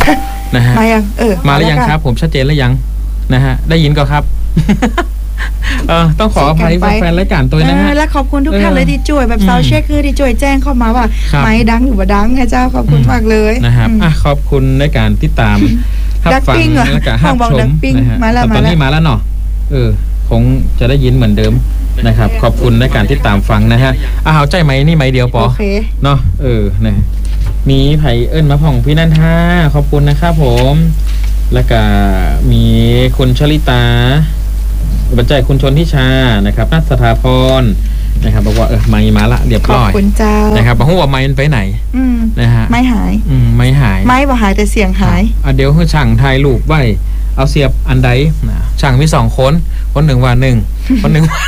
นะฮะมายังมาแล้วยังครับผมชัดเจนแล้วยังนะฮะได้ยินก็ครับต้องขออภัยแฟนๆรายการตัวนะฮะและขอบคุณทุกท่านเลยที่ช่วยแบบซาวเช็คคือที่ช่วยแจ้งเข้ามาว่าไม่ดังหรือว่าดังนะเจ้าขอบคุณมากเลยนะครับขอบคุณในการติดตามดักปิ้งเหรอห้ามชมนะฮะตอนนี้มาแล้วเนาะคงจะได้ยินเหมือนเดิมนะครับขอบคุณในการติดตามฟังนะฮะเอาใจไหมนี่ไหมเดียวปอเนาะนะมีไผ่เอิ้นมาผ่องพี่นันท่าขอบคุณนะครับผมแล้วก็มีคุณชลิตาบรรจัยคุณชนทิชานะครับนัทสถาพรนะครับบอกว่าไม่มาละเรียบร้อยขอบคุณเจ้านะครับบอกว่าไม่มันไปไหนนะฮะไม่หายไม่หายไม่บ่หายแต่เสียงหายเดี๋ยวให้ช่างถ่ายรูปไว้เอาเสียบอันใดช่างมี2คนหนึ่งว่า1คนหนึ่งว่า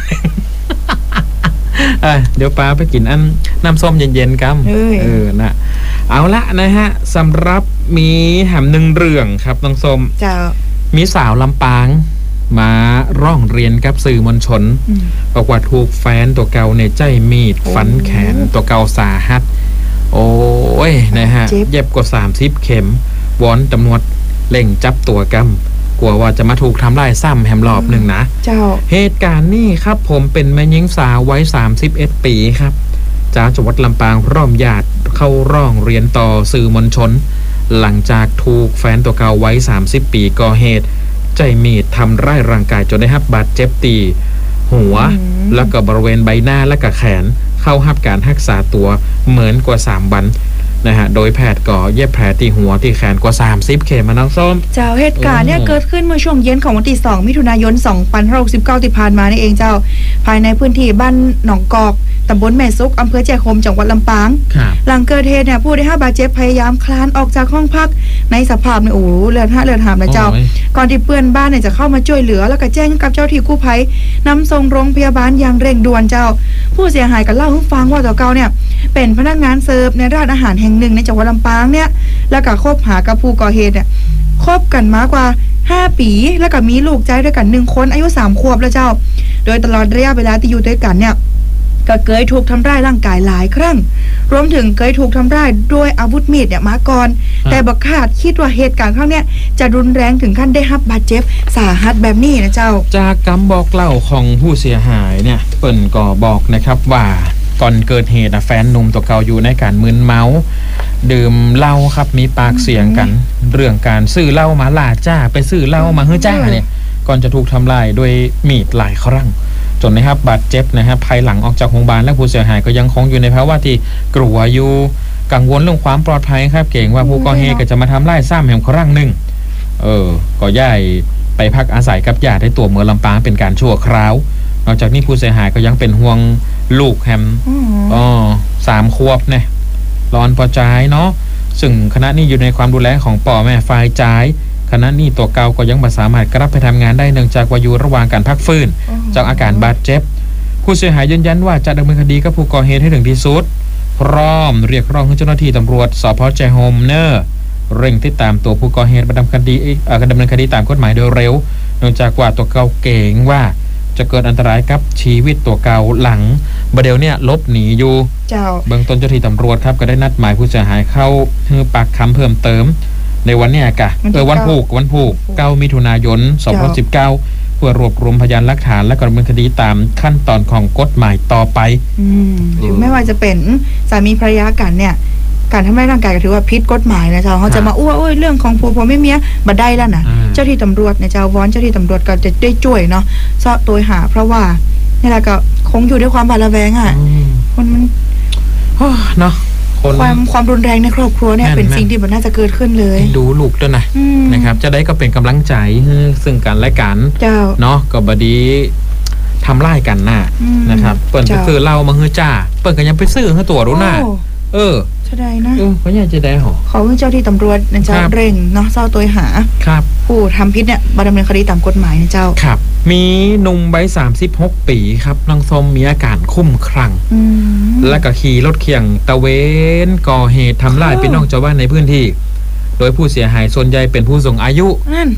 1เดี๋ยวป้าไปกินอันน้ำส้มเย็นๆกันนะเอาละนะฮะสำหรับมีแหมหนึ่งเรื่องครับน้องส้มเจ้ามีสาวลำปางมาร้องเรียนกับสื่อมวลชนบอกว่าถูกแฟนตัวเก่าในใจมีดฟันแขนตัวเก่าสาหัสโอ้ยนะฮะเย็บกว่า30 เข็มวอนตำรวจเล่งจับตัวกำกลัวว่าจะมาถูกทำลายซ้ำแหมรอบหนึ่งนะเหตุการณ์นี้ครับผมเป็นแม่หญิงสาวไว้31 ปีครับจากจังหวัดลำปางพร้อมญาติเข้าร้องเรียนต่อสื่อมวลชนหลังจากถูกแฟนตัวเก่าไว้30 ปีก่อเหตุใจมีดทำร้ายร่างกายจนได้รับบาดเจ็บตีหัวแล้วก็บริเวณใบหน้าและก็แขนเข้ารับการรักษาตัวเหมือนกว่า3 วันนะฮะโดยแพทย์ก็เย็บแผลที่หัวที่แขนกว่า30 เข็มมาน้องส้มเจ้าเหตุการณ์เนี่ยเกิดขึ้นเมื่อช่วงเย็นของวันที่2 มิถุนายน 2569ที่ผ่านมานี่เองเจ้าภายในพื้นที่บ้านหนองกอกตำบลแม่ซุกอำเภอแจ้คมจังหวัดลำปางหลังเกิดเหตุเนี่ยผู้ได้รับบาดเจ็บพยายามคลานออกจากห้องพักในสภาพเนี่ยโอ้เลือดหามนะเจ้าก่อนที่เพื่อนบ้านเนี่ยจะเข้ามาช่วยเหลือแล้วก็แจ้งกับเจ้าที่กู้ภัยนำส่งโรงพยาบาลอย่างเร่งด่วนเจ้าผู้เสียหายก็เล่าให้ฟังว่าตัวเก่าเนี่ยเป็นพนักงานเสิร์ฟในร้านอาหารแห่งหนึ่งในจังหวัดลำปางเนี่ยแล้วก็คบหากับผู้ก่อเหตุเนี่ยคบกันมากกว่า5 ปีแล้วก็มีลูกใจด้วยกัน1 คนอายุ3 ขวบแล้วเจ้าโดยตลอดระยะเวลาที่อยู่ด้วยกันเนี่ยก็เคยถูกทำร้ายร่างกายหลายครั้งรวมถึงเคยถูกทำร้ายด้วยอาวุธมีดเนี่ยมาก่อนแต่บ่คาดคิดว่าเหตุการณ์ครั้งเนี้ยจะรุนแรงถึงขั้นได้รับบาดเจ็บสาหัสแบบนี้นะเจ้าจากคำบอกเล่าของผู้เสียหายเนี่ยเปิ้นก็บอกนะครับว่าก่อนเกิดเหตุแฟนหนุ่มตัวเก่าอยู่ในการมึนเมาดื่มเหล้าครับมีปากเสียงกันเรื่องการซื้อเหล้ามาล่าจ้าไปซื้อเหล้ามาเฮ้อจ้าเนี่ยก่อนจะถูกทำลายด้วยมีดหลายครั้งจนนะครับบาดเจ็บนะครับภายหลังออกจากโรงพยาบาลและผู้เสียหายก็ยังคงอยู่ในภาวะที่กลัวอยู่กังวลเรื่องความปลอดภัยครับเก่งว่าผู้ก่อเหตุก็จะมาทำลายซ้ำแห่งครั้งหนึ่งก็ย้ายไปพักอาศัยกับญาติในตัวเมืองลำปางเป็นการชั่วคราวนอกจากนี้ผู้เสียหายก็ยังเป็นห่วงลูกแฮม3 ขวบเนี่ยร้อนพอใจเนาะซึ่งคณะนี้อยู่ในความดูแลของป่อแม่ฝ่ายจ่ายคณะนี้ตัวเก่าก็ยังไม่สามารถกลับไปทำงานได้เนื่องจากว่าอยู่ระหว่างการพักฟื้นจากอาการบาดเจ็บผู้เสียหายยืนยันว่าจะดำเนินคดีกับผู้ก่อเหตุให้ถึงที่สุดพร้อมเรียกร้องให้เจ้าหน้าที่ตำรวจสพ.แจ้โฮมเนอร์เร่งติดตามตัวผู้ก่อเหตุมาดำเนินคดีตามกฎหมายโดยเร็วเนื่องจากว่าตัวเก่าเก่งว่าจะเกิดอันตรายกับชีวิตตัวเก่าหลังบเดี๋ยวเนี่ยลบหนีอยู่เบื้องต้นเจ้าหน้าที่ตำรวจครับก็ได้นัดหมายผู้เสียหายเข้าให้ปากคำเพิ่มเติมในวันนี้วันผูก9 มิถุนายน 2019เพื่อรวบรวมพยานหลักฐานและดำเนินคดีตามขั้นตอนของกฎหมายต่อไปไม่ว่าจะเป็นสามีภรรยากันเนี่ยการทำร้ายร่างกายก็ถือว่าผิดกฎหมายนะเจ้าเขาจะมาเรื่องของผัวไม่เมียบัดได้แล้วนะเจ้าที่ตำรวจเนี่ยเจ้าวอนเจ้าที่ตำรวจก็จะได้ช่วยเนาะเสาะตัวหาเพราะว่านี่แหละก็คงอยู่ด้วยความบาดระแวงอ่ะคนมันเนาะความรุนแรงในครอบครัวเนี่ยเป็นสิ่งที่มันน่าจะเกิดขึ้นเลยดูลูกด้วยนะนะครับจะได้ก็เป็นกำลังใจซึ่งกันและกันเนาะก็บดีทำไล่กันน่ะนะครับเปิดไปซื้อเหล้ามาเฮือจ้าเปิดกันยังไปซื้อให้ตัวรู้น่ะจะได้นะเขาอยากจะได้หรอขอเจ้าที่ตำรวจนะเจ้าเร่งเนาะเจ้าตัวหาผู้ทำพิษเนี่ยดำเนินคดีตามกฎหมายนะเจ้าครับมีหนุ่มวัย36 ปีครับน้องส้มมีอาการคุ้มคลั่งและก็ขี่รถเคียงตะเวนก่อเหตุทำลายพี่น้องชาวบ้านในพื้นที่โดยผู้เสียหายส่วนใหญ่เป็นผู้สูงอายุ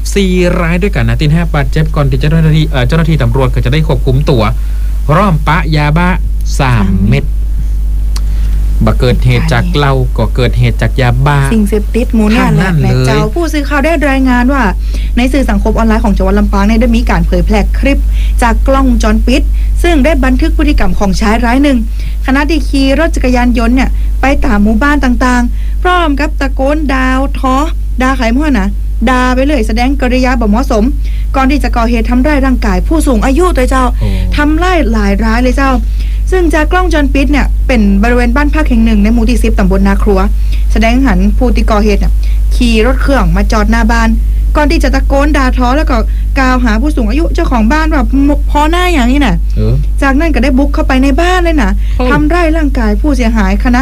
4 รายด้วยกันนะตินแฮบบาดเจ็บก่อนที่เจ้าหน้าที่ตำรวจก็จะได้ควบคุมตัวร่อมปะยาบ้า3 เม็ดบ่เกิดเหตุจากเหล้าก็เกิดเหตุจากยาบ้าสิ่งเสพติดหมูเนี่ยแหละเจ้าผู้สื่อข่าวได้รายงานว่าในสื่อสังคมออนไลน์ของจังหวัดลำปางเนี่ยได้มีการเผยแพร่คลิปจากกล้องวงจรปิดซึ่งได้บันทึกพฤติกรรมของชายรายหนึ่งขณะที่ขี่รถจักรยานยนต์เนี่ยไปตามหมู่บ้านต่างๆพร้อมกับตะโกนด่าไขมั่วนะด่าไปเลยแสดงกริยาบ่เหมาะสมก่อนที่จะก่อเหตุทำร้ายร่างกายผู้สูงอายุตัวเจ้าทำร้ายหลายรายเลยเจ้าซึ่งจากกล้องจรปิดเนี่ยเป็นบริเวณบ้านพักแห่งหนึ่งในหมู่ที่10ตำบลนาครัวแสดงหันผู้ที่ก่อเหตุเนี่ยขี่รถเครื่องมาจอดหน้าบ้านก่อนที่จะตะโกนด่าทอแล้วก็กล่าวหาผู้สูงอายุเจ้าของบ้านแบบพอหน้าอย่างนี้น่ะจากนั้นก็ได้บุกเข้าไปในบ้านเลยนะทำร้ายร่างกายผู้เสียหายขณะ